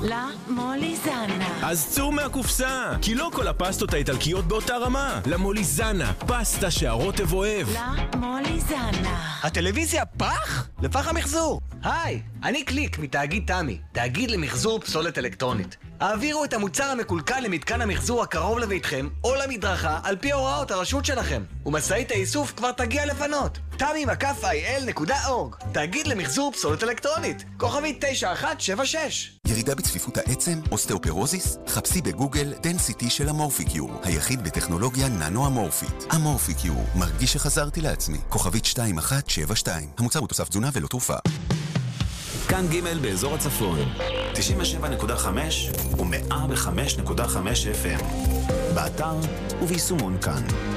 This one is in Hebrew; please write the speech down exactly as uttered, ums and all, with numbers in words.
למוליזנה. אז צאו מהקופסה, כי לא כל הפסטות האיטלקיות באותה רמה. למוליזנה, פסטה שהרוטב אוהב. למוליזנה. הטלוויזיה פח? לפח המחזור. היי, אני קליק מתאגיד תמי, תאגיד למחזור פסולת אלקטרונית. העבירו את המוצר המקולקל למתקן המחזור הקרוב לביתכם או למדרכה על פי הוראות הרשות שלכם, ומשאית האיסוף כבר תגיע לפנות. תמי מקף איי אל נקודה אורג, תאגיד למחזור פסולת אלקטרונית, כוכבית תשע אחת שבע שש. ירידה בצפיפות העצם, אוסטאופורוזיס? חפשי בגוגל דנסיטי של אמורפיקיור, היחיד בטכנולוגיה ננו-אמורפית. אמורפיקיור, מרגיש שחזרתי לעצמי. כוכבית שתיים אחת שבע שתיים. המוצר הוא תוסף תזונה ולא תרופה. כאן ג' באזור הצפון, תשעים ושבע נקודה חמש ו-מאה וחמש נקודה חמש אף אם. באתר וביישומון כאן.